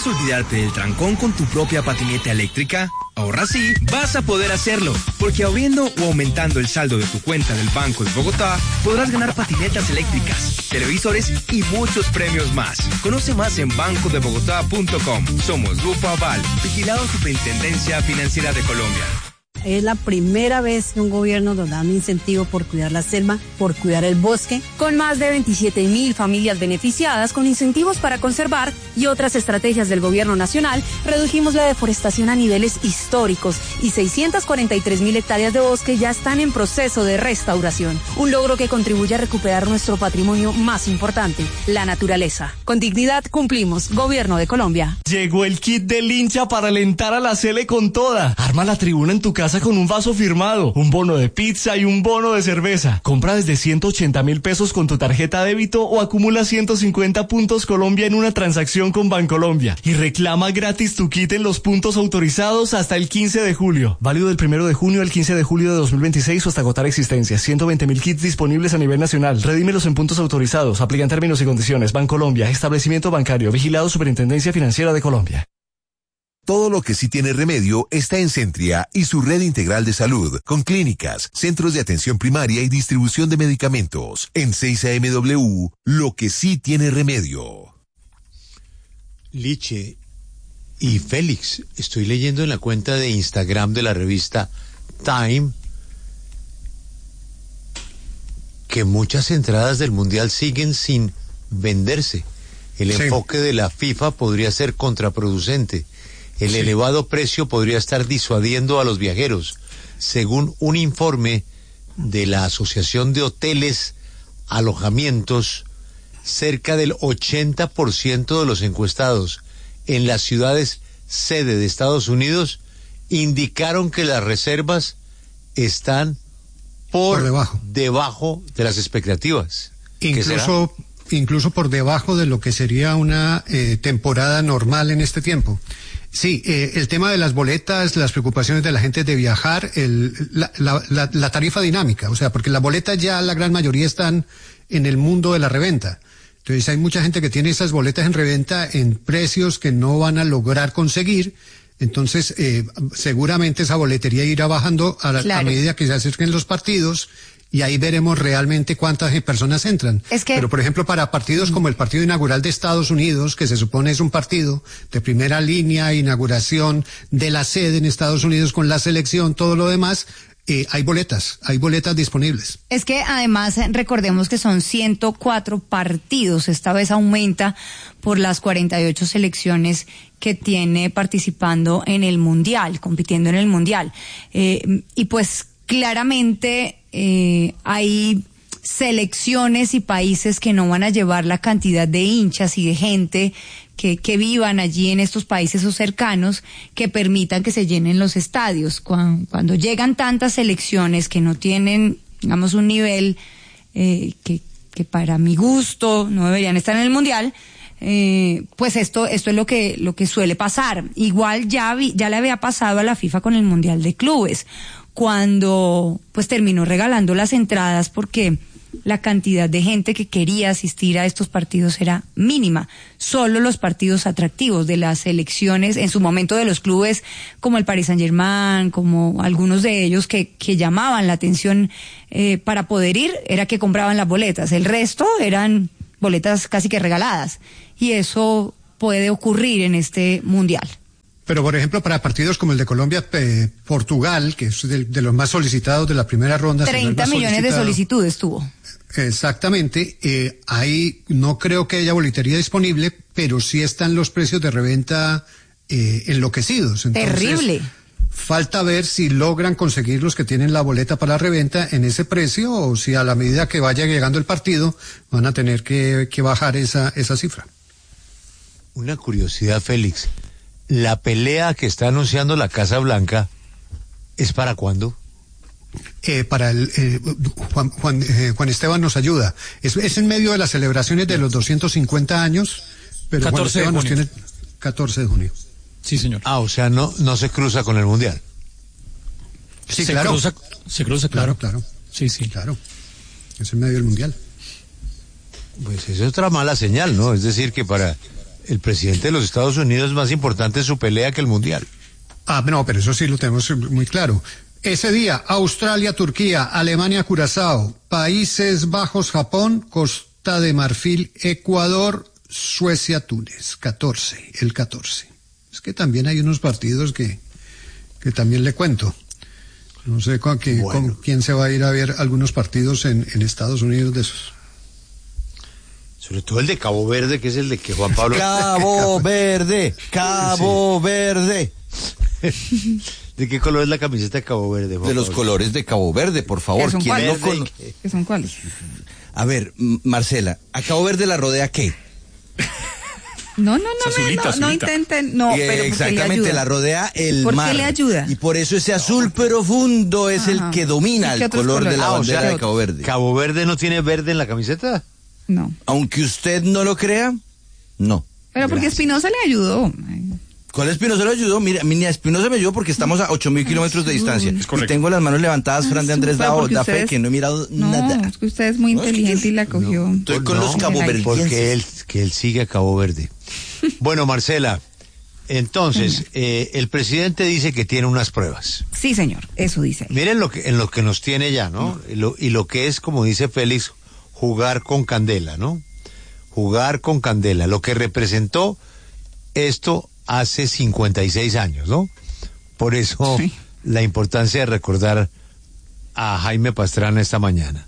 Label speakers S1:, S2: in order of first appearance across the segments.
S1: ¿Quieres olvidarte del trancón con tu propia patineta eléctrica? Ahora sí, vas a poder hacerlo, porque abriendo o aumentando el saldo de tu cuenta del Banco de Bogotá, podrás ganar patinetas eléctricas, televisores y muchos premios más. Conoce más en bancodebogotá.com. Somos Grupo Aval, vigilado Superintendencia Financiera de Colombia.
S2: Es la primera vez que un gobierno nos da un incentivo por cuidar la selva, por cuidar el bosque.
S3: Con más de 27.000 familias beneficiadas con incentivos para conservar y otras estrategias del gobierno nacional, redujimos la deforestación a niveles históricos y 643.000 hectáreas de bosque ya están en proceso de restauración. Un logro que contribuye a recuperar nuestro patrimonio más importante, la naturaleza. Con dignidad cumplimos. Gobierno de Colombia.
S4: Llegó el kit del hincha para alentar a la Sele con toda. Arma la tribuna en tu casa con un vaso firmado, un bono de pizza y un bono de cerveza. Compra desde 180.000 pesos con tu tarjeta débito o acumula 150 puntos Colombia en una transacción con Bancolombia. Y reclama gratis tu kit en los puntos autorizados hasta el 15 de julio. Válido del 1 de junio al 15 de julio de 2026 o hasta agotar existencias. 120.000 kits disponibles a nivel nacional. Redímelos en puntos autorizados. Aplican términos y condiciones. Bancolombia, establecimiento bancario, vigilado Superintendencia Financiera de Colombia.
S5: Todo lo que sí tiene remedio está en Centria y su red integral de salud, con clínicas, centros de atención primaria y distribución de medicamentos. En 6AMW, lo que sí tiene remedio.
S6: Liche y Félix, estoy leyendo en la cuenta de Instagram de la revista Time que muchas entradas del Mundial siguen sin venderse. El enfoque de la FIFA podría ser contraproducente. El elevado precio podría estar disuadiendo a los viajeros. Según un informe de la Asociación de Hoteles, Alojamientos, cerca del 80% de los encuestados en las ciudades sede de Estados Unidos indicaron que las reservas están por debajo de las expectativas.
S7: Incluso por debajo de lo que sería una temporada normal en este tiempo. Sí, el tema de las boletas, las preocupaciones de la gente de viajar, la tarifa dinámica, o sea, porque las boletas ya la gran mayoría están en el mundo de la reventa. Entonces hay mucha gente que tiene esas boletas en reventa en precios que no van a lograr conseguir. Entonces, seguramente esa boletería irá bajando a medida que se acerquen los partidos. Y ahí veremos realmente cuántas personas entran. Pero, por ejemplo, para partidos como el partido inaugural de Estados Unidos, que se supone es un partido de primera línea, inauguración de la sede en Estados Unidos con la selección, todo lo demás, hay boletas disponibles.
S8: Es que además recordemos que son 104 partidos, esta vez aumenta por las 48 selecciones que tiene participando en el Mundial, compitiendo en el Mundial. Y pues claramente hay selecciones y países que no van a llevar la cantidad de hinchas y de gente que vivan allí en estos países o cercanos que permitan que se llenen los estadios. Cuando llegan tantas selecciones que no tienen, digamos, un nivel que para mi gusto no deberían estar en el Mundial, pues esto es lo que suele pasar. Igual ya le había pasado a la FIFA con el Mundial de Clubes, cuando pues terminó regalando las entradas porque la cantidad de gente que quería asistir a estos partidos era mínima. Solo los partidos atractivos de las selecciones, en su momento de los clubes como el Paris Saint-Germain, como algunos de ellos que llamaban la atención para poder ir, era que compraban las boletas. El resto eran boletas casi que regaladas. Y eso puede ocurrir en este Mundial.
S7: Pero, por ejemplo, para partidos como el de Colombia-Portugal, que es de los más solicitados de la primera ronda.
S8: 30 millones de solicitudes tuvo.
S7: Exactamente. Ahí no creo que haya boletería disponible, pero sí están los precios de reventa enloquecidos. Entonces,
S8: terrible.
S7: Falta ver si logran conseguir los que tienen la boleta para la reventa en ese precio o si a la medida que vaya llegando el partido van a tener que bajar esa cifra.
S6: Una curiosidad, Félix. La pelea que está anunciando la Casa Blanca, ¿es para cuándo?
S7: Para Juan Esteban nos ayuda. Es en medio de las celebraciones de los 250 años, pero Juan Esteban nos tiene 14 de junio.
S9: Sí, señor.
S6: O sea, no se cruza con el Mundial.
S7: Sí, claro.
S9: Se cruza, claro.
S7: Sí. Claro. Es en medio del Mundial.
S6: Pues es otra mala señal, ¿no? Es decir, que para el presidente de los Estados Unidos es más importante en su pelea que el mundial.
S7: No, pero eso sí lo tenemos muy claro. Ese día, Australia, Turquía, Alemania, Curazao, Países Bajos, Japón, Costa de Marfil, Ecuador, Suecia, Túnez. El 14. Es que también hay unos partidos que también le cuento. No sé con quién se va a ir a ver algunos partidos en Estados Unidos de esos.
S6: Sobre todo el de Cabo Verde, que es el de que Juan Pablo...
S10: Cabo Verde.
S6: ¿De qué color es la camiseta de Cabo Verde, Juan
S10: De los
S6: Pablo?
S10: colores de Cabo Verde, por favor.
S8: ¿Qué son cuáles?
S10: A ver, Marcela, ¿a Cabo Verde la rodea qué?
S8: No
S9: azulita.
S8: intenten, no, pero
S10: exactamente, la rodea el mar.
S8: ¿Por qué le ayuda?
S10: Y por eso ese azul profundo es el que domina el color de la bandera de Cabo Verde.
S6: ¿Cabo Verde no tiene verde en la camiseta?
S8: No.
S10: Aunque usted no lo crea, no.
S8: Pero porque Espinosa le ayudó.
S10: ¿Cuál Espinosa le ayudó? Mira, a Espinosa me ayudó porque estamos a 8.000 kilómetros de distancia. Y tengo las manos levantadas, Fran de Andrés da fe que no he mirado nada.
S8: No, es que usted es muy inteligente y la cogió.
S10: Estoy con los caboverdienses.
S6: Porque él sigue a Cabo Verde. Bueno, Marcela, entonces, el presidente dice que tiene unas pruebas.
S8: Sí, señor, eso dice.
S6: Miren en lo que nos tiene ya, ¿no? Y lo que es, como dice Félix, jugar con candela, ¿no? Jugar con candela, lo que representó esto hace 56 años, ¿no? Por eso la importancia de recordar a Jaime Pastrana esta mañana.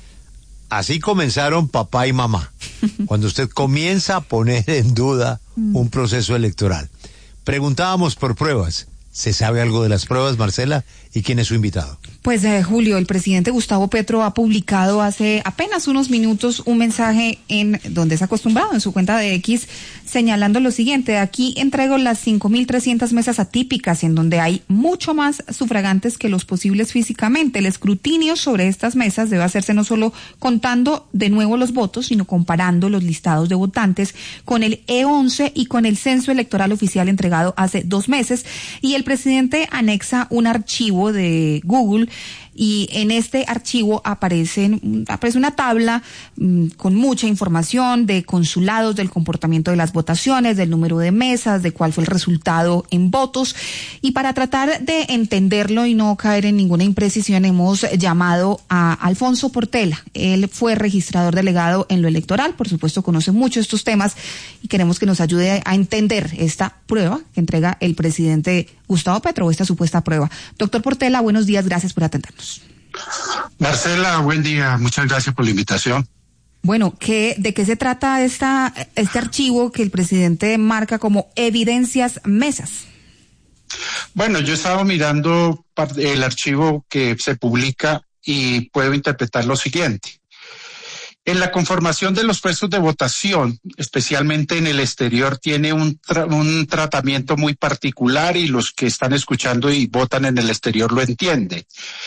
S6: Así comenzaron papá y mamá, cuando usted comienza a poner en duda un proceso electoral. Preguntábamos por pruebas. ¿Se sabe algo de las pruebas, Marcela? ¿Y quién es su invitado?
S8: Pues Julio, el presidente Gustavo Petro ha publicado hace apenas unos minutos un mensaje en donde es acostumbrado en su cuenta de X, señalando lo siguiente: aquí entrego las 5.300 mesas atípicas en donde hay mucho más sufragantes que los posibles físicamente. El escrutinio sobre estas mesas debe hacerse no solo contando de nuevo los votos, sino comparando los listados de votantes con el E11 y con el censo electoral oficial entregado hace 2 meses. Y el presidente anexa un archivo de Google y en este archivo aparece una tabla con mucha información de consulados, del comportamiento de las votaciones, del número de mesas, de cuál fue el resultado en votos. Y para tratar de entenderlo y no caer en ninguna imprecisión, hemos llamado a Alfonso Portela. Él fue registrador delegado en lo electoral, por supuesto conoce mucho estos temas y queremos que nos ayude a entender esta prueba que entrega el presidente Gustavo Petro, esta supuesta prueba. Doctor Portela, buenos días, gracias por atendernos.
S11: Marcela, buen día, muchas gracias por la invitación.
S8: Bueno, ¿de qué se trata este archivo que el presidente marca como evidencias mesas?
S11: Bueno, yo estaba mirando el archivo que se publica y puedo interpretar lo siguiente. En la conformación de los puestos de votación, especialmente en el exterior, tiene un tratamiento muy particular y los que están escuchando y votan en el exterior lo entienden.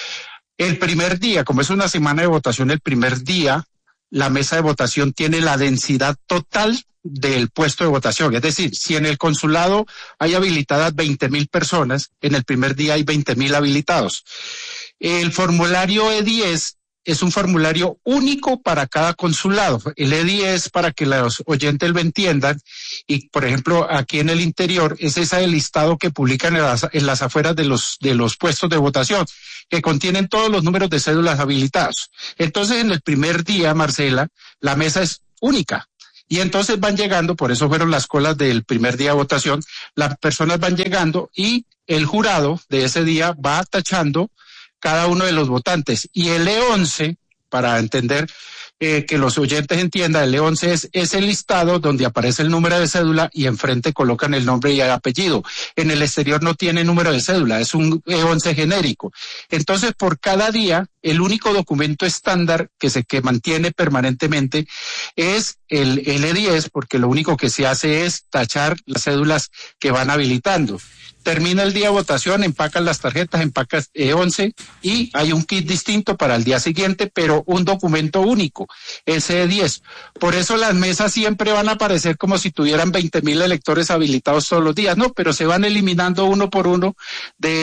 S11: El primer día, como es una semana de votación, el primer día, la mesa de votación tiene la densidad total del puesto de votación. Es decir, si en el consulado hay habilitadas 20.000 personas, en el primer día hay 20.000 habilitados. El formulario E10 es un formulario único para cada consulado. El E10, para que los oyentes lo entiendan, y por ejemplo aquí en el interior, es ese listado que publican en las afueras de los puestos de votación, que contienen todos los números de cédulas habilitados. Entonces en el primer día, Marcela, la mesa es única. Y entonces van llegando, por eso fueron las colas del primer día de votación, las personas van llegando y el jurado de ese día va tachando cada uno de los votantes. Y el E11, para entender que los oyentes entiendan, el E11 es el listado donde aparece el número de cédula y enfrente colocan el nombre y el apellido. En el exterior no tiene número de cédula, es un E11 genérico. Entonces, por cada día, el único documento estándar que mantiene permanentemente es el E10, porque lo único que se hace es tachar las cédulas que van habilitando. Termina el día de votación, empacan las tarjetas, empacas E11 y hay un kit distinto para el día siguiente, pero un documento único, ese E10. Por eso las mesas siempre van a aparecer como si tuvieran 20.000 electores habilitados todos los días, no, pero se van eliminando uno por uno de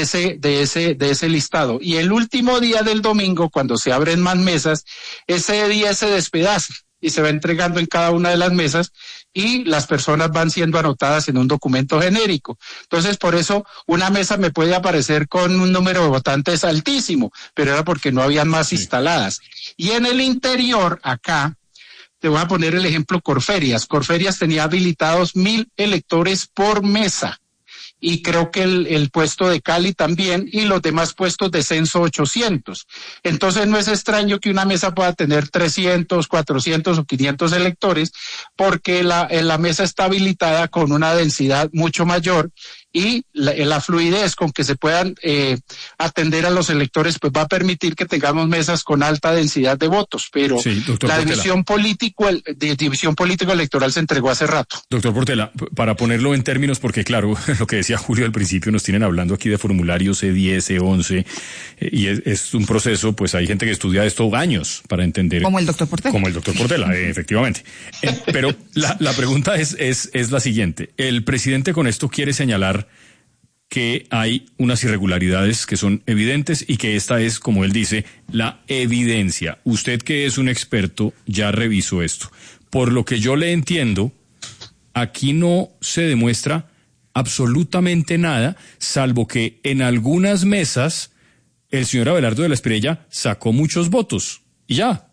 S11: ese listado. Y el último día del domingo, cuando se abren más mesas, ese E10 se despedaza. y se va entregando en cada una de las mesas y las personas van siendo anotadas en un documento genérico. Entonces, por eso una mesa me puede aparecer con un número de votantes altísimo, pero era porque no habían más instaladas. Y en el interior, acá, te voy a poner el ejemplo Corferias. Corferias tenía habilitados 1,000 electores por mesa. Y creo que el puesto de Cali también, y los demás puestos de censo 800. Entonces no es extraño que una mesa pueda tener 300, 400 o 500 electores, porque la mesa está habilitada con una densidad mucho mayor, y la fluidez con que se puedan atender a los electores pues va a permitir que tengamos mesas con alta densidad de votos, pero sí, la división político-electoral se entregó hace rato.
S12: Doctor Portela, para ponerlo en términos, porque claro, lo que decía Julio al principio, nos tienen hablando aquí de formularios E10, E11, y es un proceso, pues hay gente que estudia esto años para entender.
S8: Como el doctor Portela.
S12: Como el doctor Portela, efectivamente. Pero la pregunta es la siguiente. El presidente con esto quiere señalar que hay unas irregularidades que son evidentes y que esta es, como él dice, la evidencia. Usted, que es un experto, ya revisó esto. Por lo que yo le entiendo, aquí no se demuestra absolutamente nada, salvo que en algunas mesas el señor Abelardo de la Espriella sacó muchos votos y ya.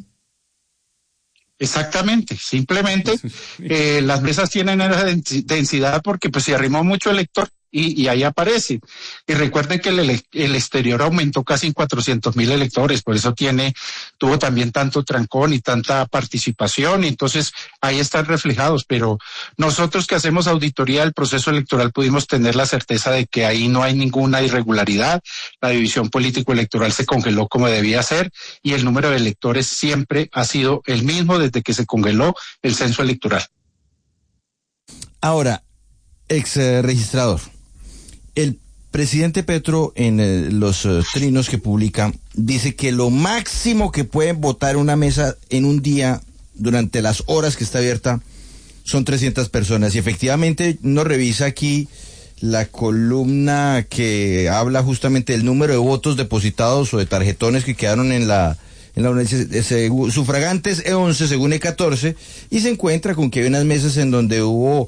S11: Exactamente, simplemente las mesas tienen esa densidad porque pues se arrimó mucho elector y ahí aparece. Y recuerden que el exterior aumentó casi en 400,000 electores, por eso tuvo también tanto trancón y tanta participación, y entonces ahí están reflejados, pero nosotros que hacemos auditoría del proceso electoral pudimos tener la certeza de que ahí no hay ninguna irregularidad, la división político-electoral se congeló como debía ser, y el número de electores siempre ha sido el mismo desde que se congeló el censo electoral.
S10: Ahora, ex registrador, el presidente Petro en los trinos que publica dice que lo máximo que pueden votar una mesa en un día durante las horas que está abierta son 300 personas, y efectivamente uno revisa aquí la columna que habla justamente del número de votos depositados o de tarjetones que quedaron en la sufragantes E11 según E14, y se encuentra con que hay unas mesas en donde hubo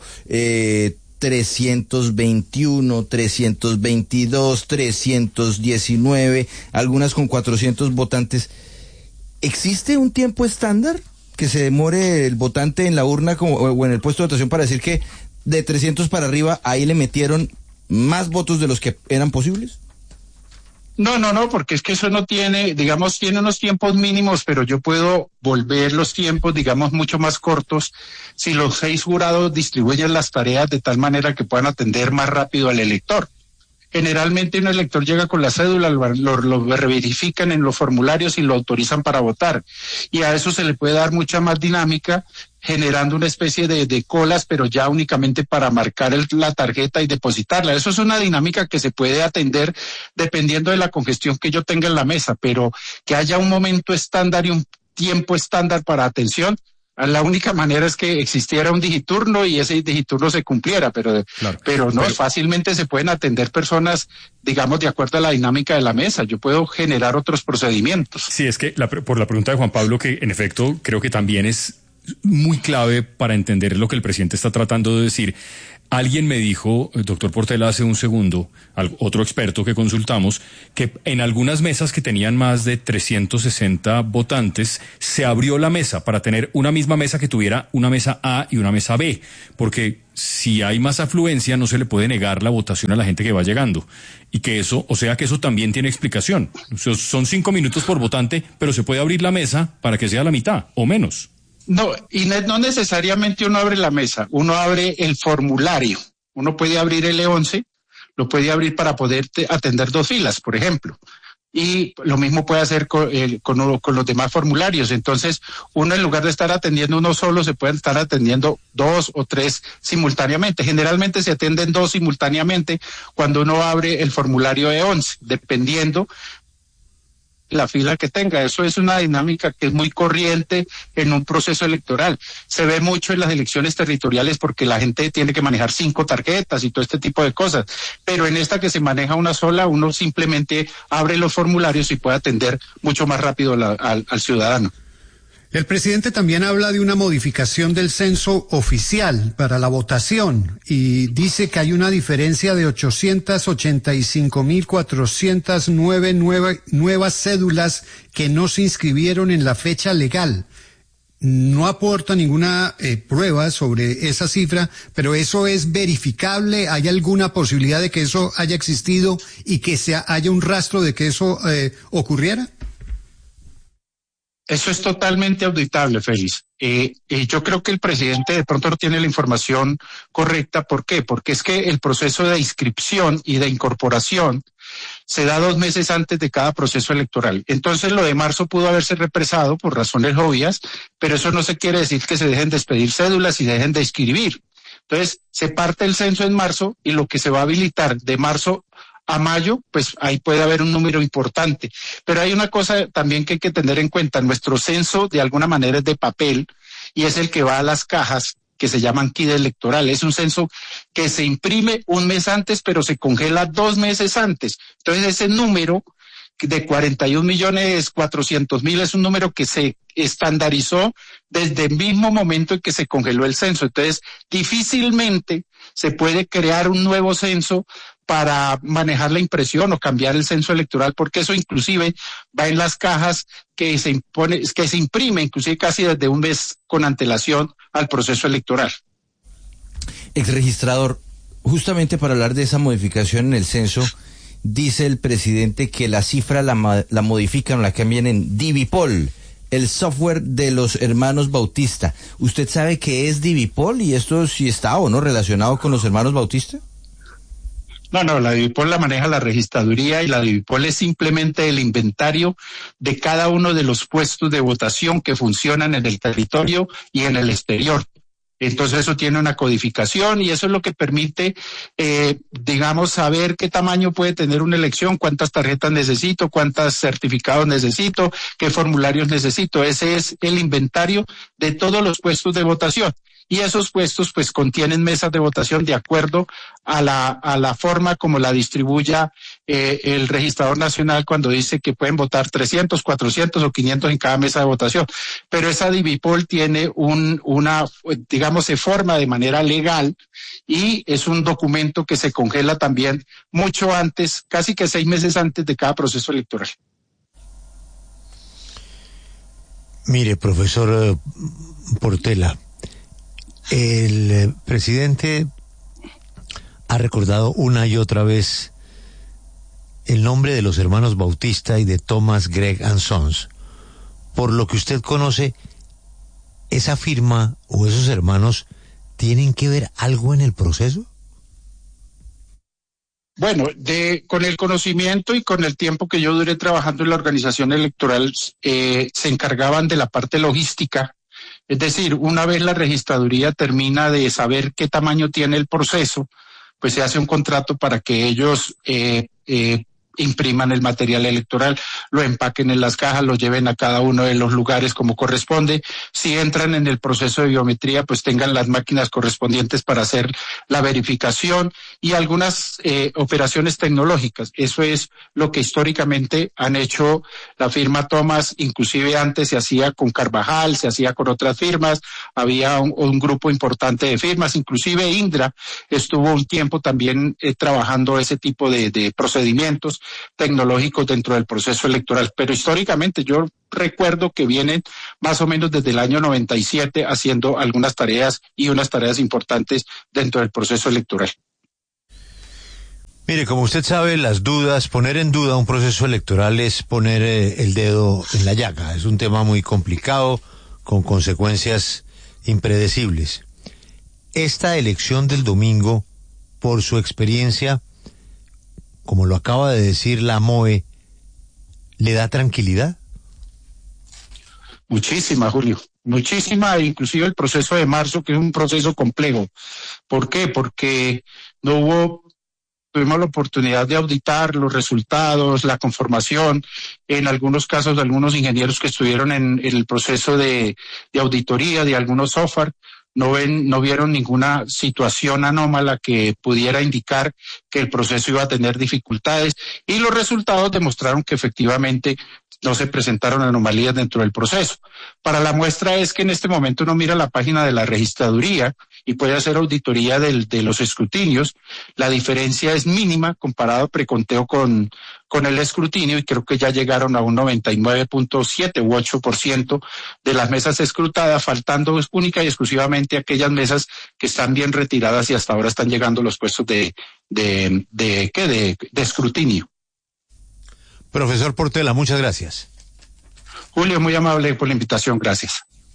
S10: 321, 322, 319, algunas con 400 votantes. ¿Existe un tiempo estándar que se demore el votante en la urna o en el puesto de votación para decir que de 300 para arriba ahí le metieron más votos de los que eran posibles?
S11: No, porque es que eso no tiene unos tiempos mínimos, pero yo puedo volver los tiempos, mucho más cortos si los 6 jurados distribuyen las tareas de tal manera que puedan atender más rápido al elector. Generalmente un elector llega con la cédula, lo verifican en los formularios y lo autorizan para votar. Y a eso se le puede dar mucha más dinámica, generando una especie de colas, pero ya únicamente para marcar la tarjeta y depositarla. Eso es una dinámica que se puede atender dependiendo de la congestión que yo tenga en la mesa, pero que haya un momento estándar y un tiempo estándar para atención, la única manera es que existiera un digiturno y ese digiturno se cumpliera, pero fácilmente se pueden atender personas, de acuerdo a la dinámica de la mesa. Yo puedo generar otros procedimientos.
S12: Sí, es que por la pregunta de Juan Pablo, que en efecto creo que también es muy clave para entender lo que el presidente está tratando de decir. Alguien me dijo, el doctor Portela, hace un segundo, otro experto que consultamos, que en algunas mesas que tenían más de 360 votantes, se abrió la mesa para tener una misma mesa que tuviera una mesa A y una mesa B, porque si hay más afluencia no se le puede negar la votación a la gente que va llegando, y que eso también tiene explicación. Son 5 minutos por votante, pero se puede abrir la mesa para que sea la mitad o menos.
S11: No, y no necesariamente uno abre la mesa, uno abre el formulario. Uno puede abrir el E11, lo puede abrir para poder atender 2 filas, por ejemplo. Y lo mismo puede hacer con los demás formularios. Entonces, uno en lugar de estar atendiendo uno solo, se pueden estar atendiendo 2 o 3 simultáneamente. Generalmente se atienden 2 simultáneamente cuando uno abre el formulario E11, dependiendo la fila que tenga. Eso es una dinámica que es muy corriente en un proceso electoral. Se ve mucho en las elecciones territoriales porque la gente tiene que manejar 5 tarjetas y todo este tipo de cosas. Pero en esta que se maneja una sola, uno simplemente abre los formularios y puede atender mucho más rápido al ciudadano.
S7: El presidente también habla de una modificación del censo oficial para la votación y dice que hay una diferencia de 885.409 nuevas cédulas que no se inscribieron en la fecha legal. No aporta ninguna prueba sobre esa cifra, pero ¿eso es verificable? ¿Hay alguna posibilidad de que eso haya existido y que haya un rastro de que eso ocurriera?
S11: Eso es totalmente auditable, Félix. Yo creo que el presidente de pronto no tiene la información correcta. ¿Por qué? Porque es que el proceso de inscripción y de incorporación se da 2 meses antes de cada proceso electoral. Entonces lo de marzo pudo haberse represado por razones obvias, pero eso no se quiere decir que se dejen de expedir cédulas y dejen de inscribir. Entonces se parte el censo en marzo y lo que se va a habilitar de marzo a mayo, pues ahí puede haber un número importante. Pero hay una cosa también que hay que tener en cuenta. Nuestro censo de alguna manera es de papel y es el que va a las cajas que se llaman kit electoral. Es un censo que se imprime 1 mes antes, pero se congela 2 meses antes. Entonces ese número de 41.400.000 es un número que se estandarizó desde el mismo momento en que se congeló el censo. Entonces difícilmente se puede crear un nuevo censo para manejar la impresión o cambiar el censo electoral, porque eso inclusive va en las cajas que se imprime inclusive casi desde 1 mes con antelación al proceso electoral.
S10: Exregistrador, justamente para hablar de esa modificación en el censo, dice el presidente que la cifra la modifican, la cambian en Divipol, el software de los hermanos Bautista. ¿Usted sabe qué es Divipol y esto si está o no relacionado con los hermanos Bautista?
S11: No, la Divipol la maneja la registraduría y la Divipol es simplemente el inventario de cada uno de los puestos de votación que funcionan en el territorio y en el exterior. Entonces eso tiene una codificación y eso es lo que permite, saber qué tamaño puede tener una elección, cuántas tarjetas necesito, cuántos certificados necesito, qué formularios necesito. Ese es el inventario de todos los puestos de votación. Y esos puestos pues contienen mesas de votación de acuerdo a la forma como la distribuya el registrador nacional cuando dice que pueden votar 300, 400 o 500 en cada mesa de votación. Pero esa Divipol tiene se forma de manera legal y es un documento que se congela también mucho antes, casi que 6 meses antes de cada proceso electoral.
S6: Mire, profesor Portela, el presidente ha recordado una y otra vez el nombre de los hermanos Bautista y de Thomas Gregg and Sons. Por lo que usted conoce, ¿esa firma o esos hermanos tienen que ver algo en el proceso?
S11: Bueno, con el conocimiento y con el tiempo que yo duré trabajando en la organización electoral, se encargaban de la parte logística. Es decir, una vez la registraduría termina de saber qué tamaño tiene el proceso, pues se hace un contrato para que ellos impriman el material electoral, lo empaquen en las cajas, lo lleven a cada uno de los lugares como corresponde. Si entran en el proceso de biometría, pues tengan las máquinas correspondientes para hacer la verificación y algunas operaciones tecnológicas. Eso es lo que históricamente han hecho la firma Thomas, inclusive antes se hacía con Carvajal, se hacía con otras firmas, había un grupo importante de firmas, inclusive Indra estuvo un tiempo también trabajando ese tipo de procedimientos tecnológicos dentro del proceso electoral, pero históricamente yo recuerdo que vienen más o menos desde el año 97 haciendo algunas tareas y unas tareas importantes dentro del proceso electoral.
S6: Mire, como usted sabe, las dudas, poner en duda un proceso electoral es poner el dedo en la llaga. Es un tema muy complicado, con consecuencias impredecibles. Esta elección del domingo, por su experiencia, como lo acaba de decir la MOE, ¿le da tranquilidad?
S11: Muchísima, Julio. Muchísima, inclusive el proceso de marzo, que es un proceso complejo. ¿Por qué? Porque tuvimos la oportunidad de auditar los resultados, la conformación, en algunos casos de algunos ingenieros que estuvieron en el proceso de auditoría de algunos software, no vieron ninguna situación anómala que pudiera indicar que el proceso iba a tener dificultades y los resultados demostraron que efectivamente no se presentaron anomalías dentro del proceso. Para la muestra es que en este momento uno mira la página de la registraduría y puede hacer auditoría de los escrutinios. La diferencia es mínima comparado preconteo con el escrutinio, y creo que ya llegaron a un 99.7 u 8% de las mesas escrutadas, faltando única y exclusivamente aquellas mesas que están bien retiradas y hasta ahora están llegando los puestos de escrutinio.
S6: Profesor Portela, muchas gracias.
S11: Julio, muy amable por la invitación, gracias.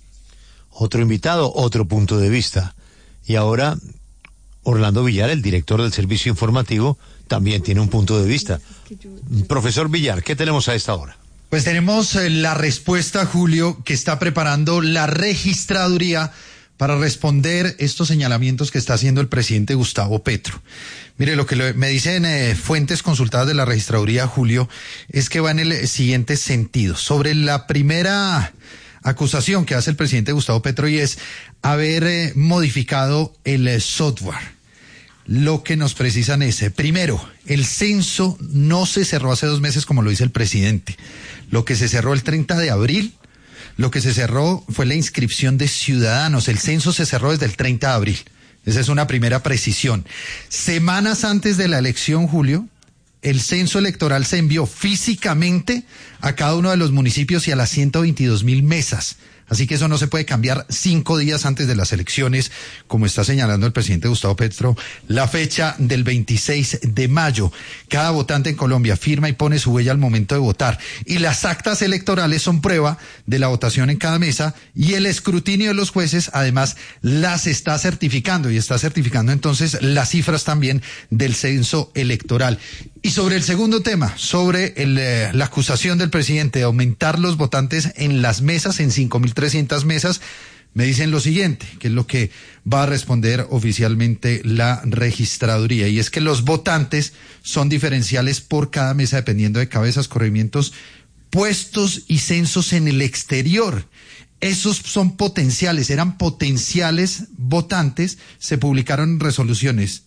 S6: Otro invitado, otro punto de vista. Y ahora, Orlando Villar, el director del servicio informativo, también tiene un punto de vista. Profesor Villar, ¿qué tenemos a esta hora?
S13: Pues tenemos la respuesta, Julio, que está preparando la registraduría para responder estos señalamientos que está haciendo el presidente Gustavo Petro. Mire, lo que me dicen fuentes consultadas de la registraduría, Julio, es que va en el siguiente sentido. Sobre la primera acusación que hace el presidente Gustavo Petro, y es haber modificado el software. Lo que nos precisan es, primero, el censo no se cerró hace 2 meses como lo dice el presidente. Lo que se cerró el 30 de abril, lo que se cerró fue la inscripción de ciudadanos. El censo se cerró desde el 30 de abril. Esa es una primera precisión. Semanas antes de la elección, Julio, el censo electoral se envió físicamente a cada uno de los municipios y a las 122,000 mesas. Así que eso no se puede cambiar 5 días antes de las elecciones, como está señalando el presidente Gustavo Petro, la fecha del 26 de mayo. Cada votante en Colombia firma y pone su huella al momento de votar. Y las actas electorales son prueba de la votación en cada mesa, y el escrutinio de los jueces además las está certificando, y está certificando entonces las cifras también del censo electoral. Y sobre el segundo tema, sobre la acusación del presidente de aumentar los votantes en las mesas, en 5.300 mesas, me dicen lo siguiente, que es lo que va a responder oficialmente la registraduría, y es que los votantes son diferenciales por cada mesa dependiendo de cabezas, corregimientos, puestos y censos en el exterior. Esos son potenciales, eran potenciales votantes, se publicaron resoluciones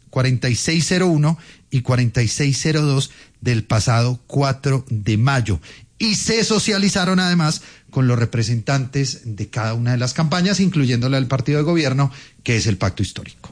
S13: 4601 y 4602 del pasado 4 de mayo. Y se socializaron además con los representantes de cada una de las campañas, incluyendo la del partido de gobierno, que es el Pacto Histórico.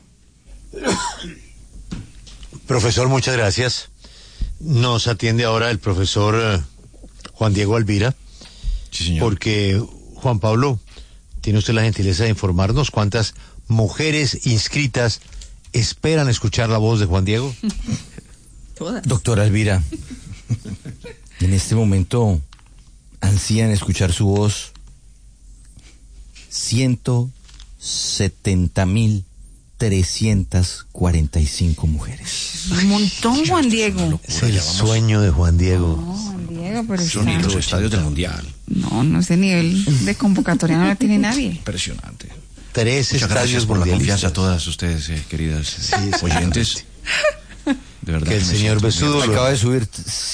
S6: Profesor, muchas gracias. Nos atiende ahora el profesor Juan Diego Alvira.
S10: Sí, señor.
S6: Porque, Juan Pablo, ¿tiene usted la gentileza de informarnos cuántas mujeres inscritas esperan escuchar la voz de Juan Diego?
S2: Todas.
S10: Doctora Elvira, en este momento ansían escuchar su voz 170,345 mujeres.
S8: Un montón, Juan Diego.
S6: Es el sueño de Juan Diego.
S8: No, Juan Diego, pero
S10: Son
S8: está...
S10: los estadios del Mundial.
S8: No, ese nivel de convocatoria no la tiene nadie.
S10: Impresionante.
S6: 3
S10: Muchas gracias
S6: estadios
S10: por la
S6: mundialistas.
S10: confianza a todas ustedes, queridas oyentes. De verdad
S6: Que el señor Besudo
S10: acaba de subir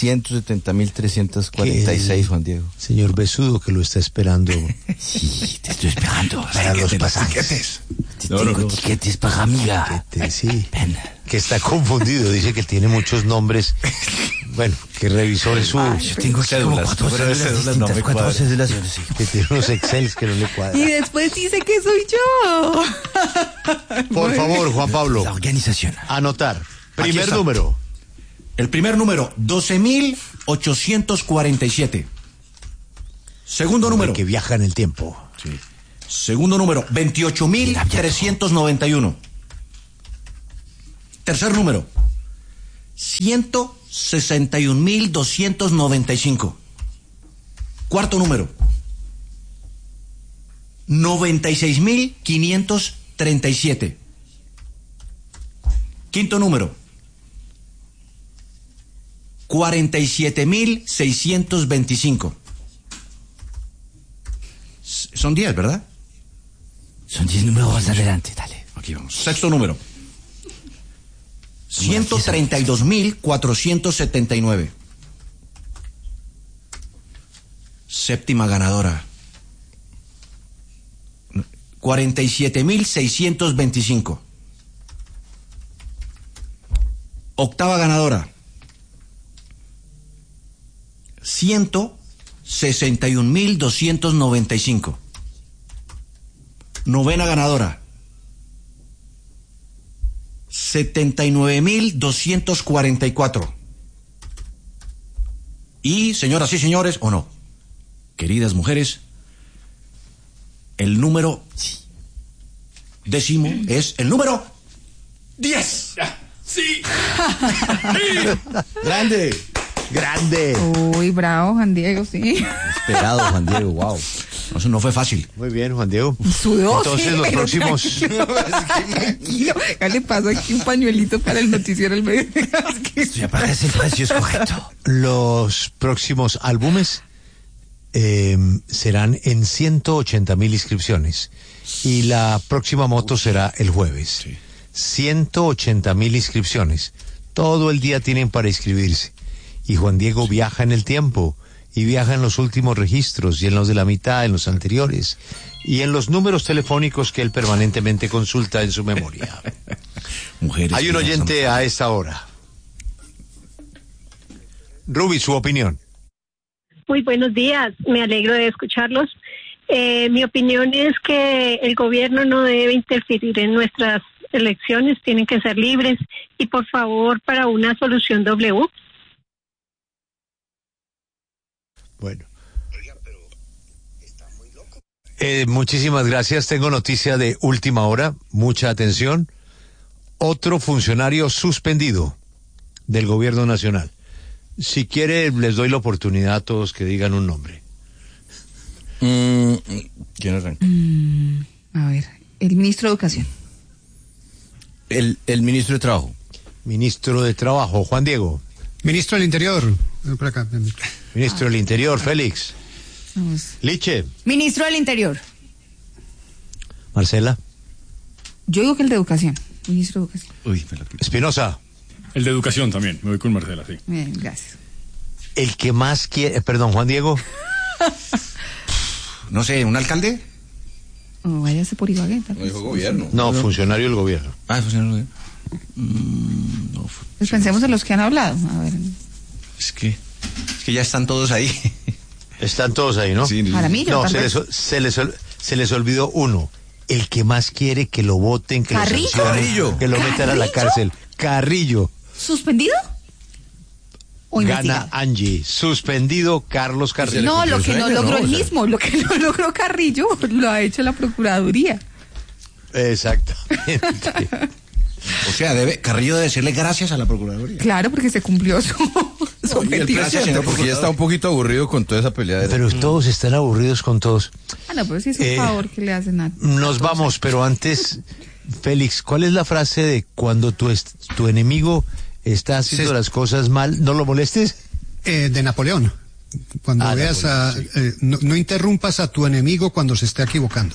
S10: 170,346, Juan Diego.
S6: Señor Besudo, que lo está esperando.
S10: Sí, te estoy esperando.
S6: Para los pasajes.
S10: Tengo tiquetes para amiga.
S6: Sí. Que está confundido. Dice que tiene muchos nombres. Bueno, que revisó su...
S10: Yo tengo aquí como 4 cédulas, sí.
S6: Que tiene unos Excels que no le cuadran.
S8: Y después dice que soy yo.
S6: Por favor, Juan Pablo.
S10: La organización.
S6: Anotar. Primer número.
S14: El primer número, 12,847. Segundo número.
S6: Que viaja en el tiempo.
S14: Sí. Segundo número, 28,391. Tercer número, 161,295. Cuarto número, 96,537. Quinto número, 47,625. Son 10, ¿verdad?
S10: Son 10 números más adelante, dale.
S14: Aquí vamos. Sexto número. 132,479. Séptima ganadora. 47,625. Octava ganadora. 61.295. Novena ganadora, 79.244. Y, señoras y señores, o no, queridas mujeres, el número décimo es el número 10.
S12: ¡Sí!
S10: ¡Grande!
S6: ¡Grande!
S15: Uy, bravo, Juan Diego, sí.
S10: Esperado, Juan Diego, wow.
S14: Eso no fue fácil.
S6: Muy bien, Juan Diego.
S15: Sudó.
S6: Entonces, los próximos...
S15: Tranquilo. Ya le paso aquí un pañuelito para el noticiero del medio.
S10: Ya parece el precio es correcto.
S6: Los próximos álbumes serán en 180.000 inscripciones. Y la próxima moto será el jueves. 180.000 inscripciones. Todo el día tienen para inscribirse. Y Juan Diego viaja en el tiempo. Y viaja en los últimos registros. Y en los de la mitad, en los anteriores. Y en los números telefónicos que él permanentemente consulta en su memoria.
S14: Mujeres.
S6: Hay un oyente a esta hora. Ruby, su opinión.
S16: Muy buenos días, me alegro de escucharlos. Mi opinión es que el gobierno no debe interferir en nuestras elecciones, tienen que ser libres. Y por favor, para una solución W.
S6: Bueno. Muchísimas gracias. Tengo noticia de última hora. Mucha atención. Otro funcionario suspendido del gobierno nacional. Si quiere, les doy la oportunidad a todos que digan un nombre.
S10: ¿Quién arranca?
S15: A ver, el ministro de Educación.
S10: El ministro de Trabajo.
S6: Ministro de Trabajo, Juan Diego.
S7: Ministro del Interior. Por acá.
S6: Ministro del Interior, Félix.
S15: Vamos.
S6: Liche.
S8: Ministro del Interior.
S6: Marcela.
S15: Yo digo que el de Educación. Ministro de Educación.
S10: Uy, me lo quito.
S6: Espinosa.
S12: El de educación también, me voy con Marcela, sí.
S15: Bien, gracias.
S6: El que más quiere, perdón, Juan Diego.
S14: No sé, ¿un alcalde?
S15: Oh, váyase por Ibagué.
S10: No dijo gobierno.
S6: No, funcionario del gobierno.
S14: Funcionario del gobierno.
S15: Pues pensemos en los que han hablado. A ver.
S14: Es que ya están todos ahí.
S6: Están todos ahí, ¿no?
S14: Sí,
S15: Jaramillo,
S6: no,
S15: tal
S6: se les olvidó uno. El que más quiere que lo voten, que
S15: ¿Carrillo?
S6: lo sancionen, que lo metan a la cárcel. Carrillo.
S15: ¿Suspendido? ¿O
S6: Gana
S15: investigado?
S6: Angie. Suspendido Carlos Carrillo.
S15: No, lo que no logró él mismo, lo que no logró Carrillo, lo ha hecho la Procuraduría.
S6: Exactamente.
S14: O sea, Carrillo debe decirle gracias a la Procuraduría.
S15: Claro, porque se cumplió su objetivo.
S10: Gracias, señor, porque ya está un poquito aburrido con toda esa pelea.
S6: Pero todos están aburridos con todos.
S15: No, pero sí es un favor que le hacen a...
S6: Nos vamos, pero antes, Félix, ¿cuál es la frase de cuando tu enemigo está haciendo las cosas mal, no lo molestes?
S7: De Napoleón. Cuando veas no interrumpas a tu enemigo cuando se esté equivocando.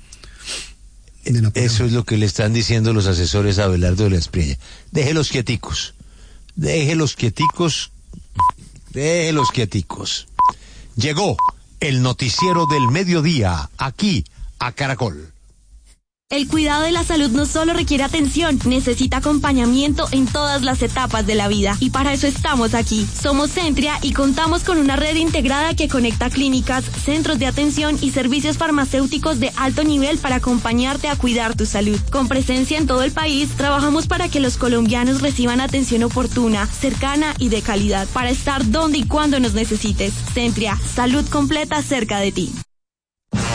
S6: Eso es lo que le están diciendo los asesores a Abelardo de la Espriella. Déjelos quieticos. Déjelos quieticos. Déjelos quieticos. Llegó el noticiero del mediodía, aquí, a Caracol.
S17: El cuidado de la salud no solo requiere atención, necesita acompañamiento en todas las etapas de la vida. Y para eso estamos aquí. Somos Centria y contamos con una red integrada que conecta clínicas, centros de atención y servicios farmacéuticos de alto nivel para acompañarte a cuidar tu salud. Con presencia en todo el país, trabajamos para que los colombianos reciban atención oportuna, cercana y de calidad, para estar donde y cuando nos necesites. Centria, salud completa cerca de ti.